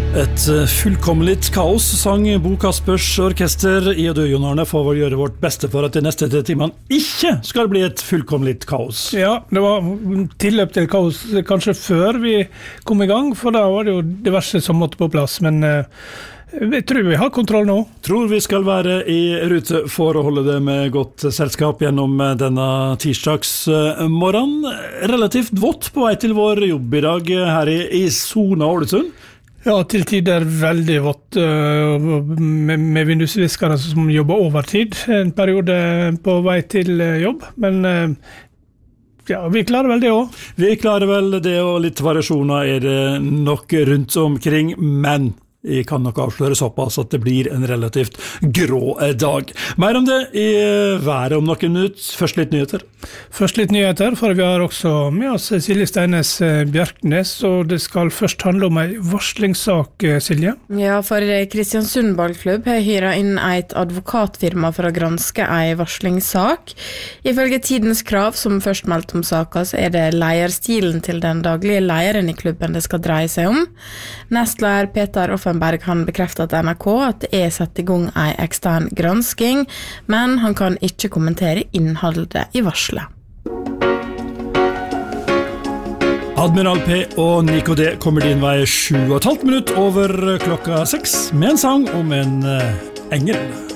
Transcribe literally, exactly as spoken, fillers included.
Et fullkomligt kaos, sang Bo Kaspers orkester. I og du, Jon Arne, får vel gjøre vårt beste for at de neste tre timene ikke skal bli et fullkomligt kaos. Ja, det var tilløp til kaos kanskje før vi kom i gang, for da var det jo diverse som måtte på plass, men uh, jeg tror vi har kontroll nå. Tror vi skal være i rute for å holde det med godt selskap gjennom denne tirsdagsmorgen. Relativt vått på vei til vår jobb i dag her i, i Sona, Ålesund. Ja, til tider veldig vått uh, med, med vindusviskere som jobber overtid en periode på vei til jobb, men uh, ja, vi klarer vel det også. Vi klarer vel det, og litt variasjoner er det nok rundt omkring, men jeg kan nok avsløre såpass at det blir en relativt grå dag. Mer om det i været om noen minutter. Først litt nyheter. Først litt nyheter, for vi har også med oss Silje Steines Bjerknes, og det skal først handle om en varslingssak, Silje. Ja, for Kristiansund ballklubb har hyret inn et advokatfirma for å granske en varslingssak. Ifølge Tidens Krav, som først meldte om saken, så er det leierstilen til den daglige leieren i klubben det skal dreie seg om. Nestleder Peter Offenberg han bekreftet til N R K at det er satt i gang en ekstern gransking, men han kan ikke kommentere innholdet i varselet. Admiral P og Nico D kommer din vei sju og et halvt minutt over klokka seks med en sang om en engel.